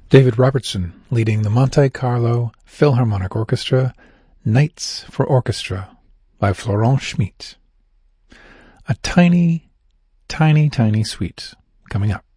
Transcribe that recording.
David Robertson leading the Monte Carlo Philharmonic Orchestra, Nights for Orchestra by Florent Schmidt. A tiny, tiny, tiny suite coming up.